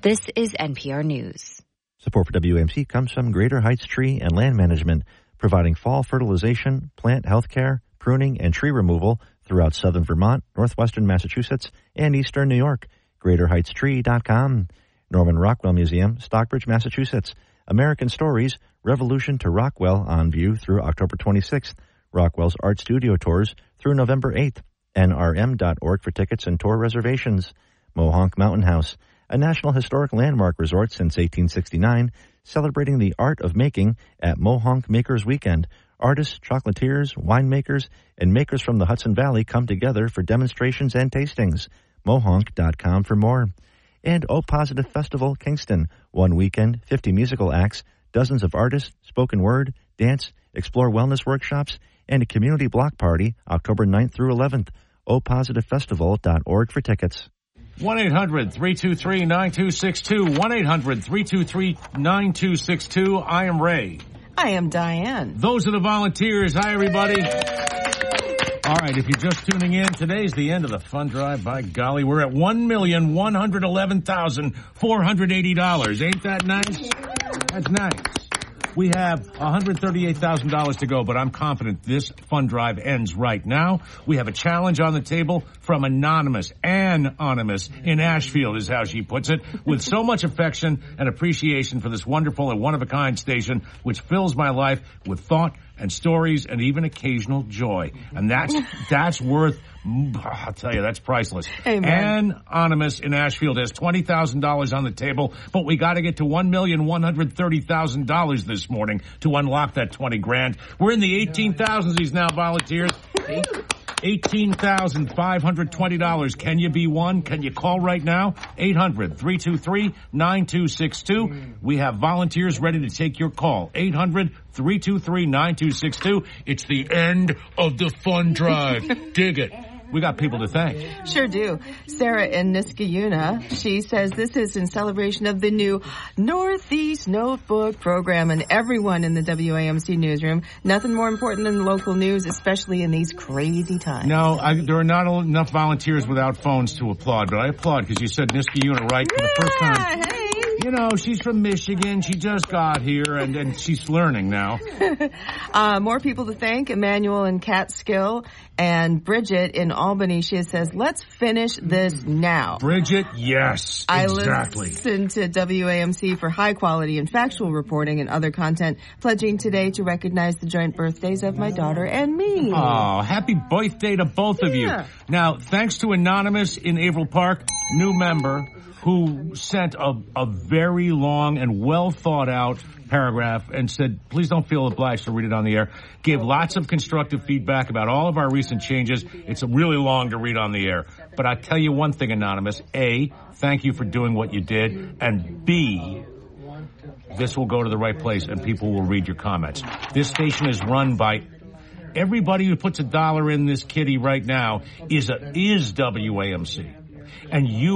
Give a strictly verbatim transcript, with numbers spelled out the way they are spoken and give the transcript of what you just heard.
This is N P R News. Support for W A M C comes from Greater Heights Tree and Land Management, providing fall fertilization, plant health care, pruning, and tree removal throughout southern Vermont, northwestern Massachusetts, and eastern New York. greater heights tree dot com. Norman Rockwell Museum, Stockbridge, Massachusetts. American Stories, Revolution to Rockwell on view through October twenty-sixth. Rockwell's Art Studio tours through November eighth. N R M dot org for tickets and tour reservations. Mohonk Mountain House, a National Historic Landmark resort since eighteen sixty-nine, celebrating the art of making at Mohonk Makers Weekend. Artists, chocolatiers, winemakers, and makers from the Hudson Valley come together for demonstrations and tastings. mohonk dot com for more. And O Positive Festival Kingston, one weekend, fifty musical acts, dozens of artists, spoken word, dance, explore wellness workshops, and a community block party October ninth through eleventh. o positive festival dot org for tickets. one eight hundred three two three nine two six two. one eight hundred three two three nine two six two. I am Ray. I am Diane. Those are the volunteers. Hi, everybody. All right, if you're just tuning in, today's the end of the fund drive. By golly, we're at one million one hundred eleven thousand four hundred eighty dollars. Ain't that nice? That's nice. We have one hundred thirty-eight thousand dollars to go, but I'm confident this fund drive ends right now. We have a challenge on the table from Anonymous. Anonymous in Ashfield is how she puts it, with so much affection and appreciation for this wonderful and one-of-a-kind station, which fills my life with thought and stories and even occasional joy. And that's, that's worth, I'll tell you, that's priceless. Amen. Anonymous in Ashfield has twenty thousand dollars on the table, but we got to get to one million one hundred thirty thousand dollars this morning to unlock that twenty grand. We're in the eighteen thousands now, volunteers. eighteen thousand five hundred twenty dollars. Can you be one? Can you call right now? eight hundred three two three nine two six two. We have volunteers ready to take your call. eight hundred three two three nine two six two. It's the end of the fund drive. Dig it. We got people to thank. Sure do. Sarah in Niskayuna, she says this is in celebration of the new Northeast Notebook program, and everyone in the W A M C newsroom. Nothing more important than local news, especially in these crazy times. No, I, there are not enough volunteers without phones to applaud, but I applaud because you said Niskayuna right for yeah, the first time. Hey. You know, she's from Michigan. She just got here, and, and she's learning now. uh, more people to thank. Emmanuel in Catskill and Bridget in Albany. She says, let's finish this now. Bridget, yes, exactly. I listen to W A M C for high quality and factual reporting and other content, pledging today to recognize the joint birthdays of my daughter and me. Oh, happy birthday to both of Yeah. you. Now, thanks to Anonymous in Averill Park, new member, who sent a, a very long and well thought out paragraph and said, please don't feel obliged to read it on the air. Gave lots of constructive feedback about all of our recent changes. It's really long to read on the air. But I tell you one thing, Anonymous. A, thank you for doing what you did. And B, this will go to the right place and people will read your comments. This station is run by everybody who puts a dollar in this kitty right now is a, is W A M C. And you